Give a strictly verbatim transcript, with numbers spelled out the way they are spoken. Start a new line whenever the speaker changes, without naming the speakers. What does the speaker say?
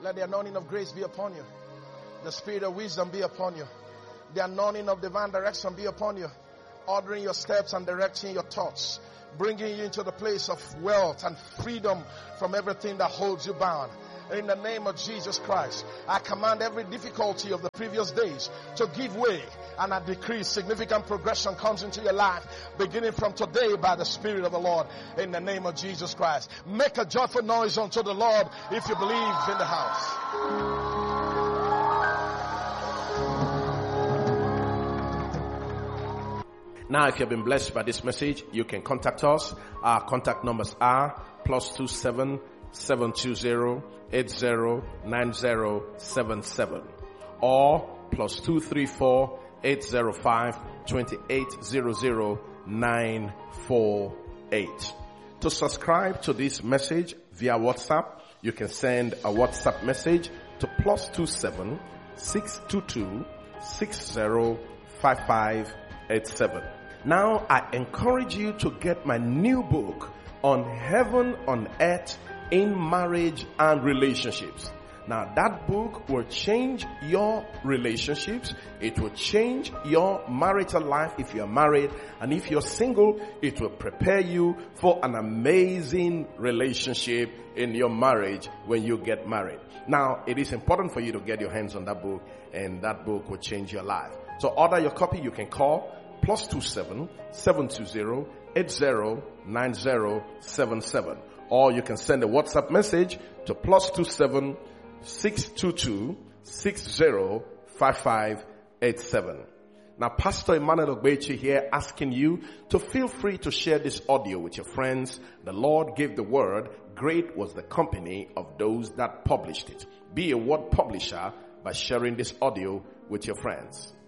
Let the anointing of grace be upon you. The spirit of wisdom be upon you. The anointing of divine direction be upon you. Ordering your steps and directing your thoughts. Bringing you into the place of wealth and freedom from everything that holds you bound. In the name of Jesus Christ, I command every difficulty of the previous days to give way, and I decree significant progression comes into your life beginning from today by the Spirit of the Lord. In the name of Jesus Christ, make a joyful noise unto the Lord if you believe in the house.
Now, if you have been blessed by this message, you can contact us. Our contact numbers are plus two seven seven two zero eight zero nine zero seven seven or plus two three four eight zero five two eight zero zero nine four eight. To subscribe to this message via WhatsApp, you can send a WhatsApp message to plus two seven six two two six zero five five eight seven. Now, I encourage you to get my new book on heaven on earth in marriage and relationships. Now, that book will change your relationships. It will change your marital life if you're married. And if you're single, it will prepare you for an amazing relationship in your marriage when you get married. Now, it is important for you to get your hands on that book, and that book will change your life. So order your copy. You can call plus two seven seven two zero eight zero nine zero seven seven. Or you can send a WhatsApp message to plus two seven six two two six zero five five eight seven. Now, Pastor Emmanuel Ogbechi here asking you to feel free to share this audio with your friends. The Lord gave the word. Great was the company of those that published it. Be a word publisher by sharing this audio with your friends.